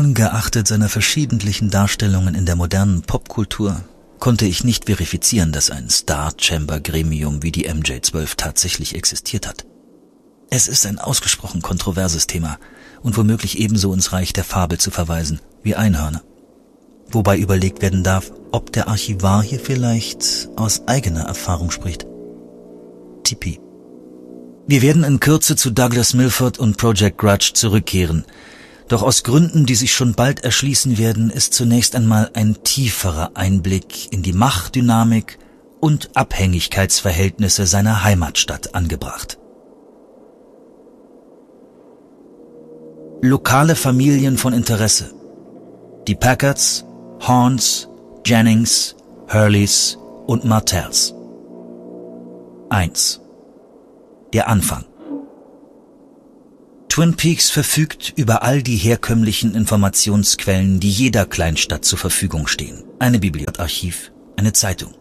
Ungeachtet seiner verschiedentlichen Darstellungen in der modernen Popkultur konnte ich nicht verifizieren, dass ein Star-Chamber-Gremium wie die MJ12 tatsächlich existiert hat. Es ist ein ausgesprochen kontroverses Thema und womöglich ebenso ins Reich der Fabel zu verweisen wie Einhörner. Wobei überlegt werden darf, ob der Archivar hier vielleicht aus eigener Erfahrung spricht. Tipi. Wir werden in Kürze zu Douglas Milford und Project Grudge zurückkehren. Doch aus Gründen, die sich schon bald erschließen werden, ist zunächst einmal ein tieferer Einblick in die Machtdynamik und Abhängigkeitsverhältnisse seiner Heimatstadt angebracht. Lokale Familien von Interesse. Die Packards, Horns, Jennings, Hurleys und Martells. 1. Der Anfang. Twin Peaks verfügt über all die herkömmlichen Informationsquellen, die jeder Kleinstadt zur Verfügung stehen. Eine Bibliothek, Archiv, eine Zeitung.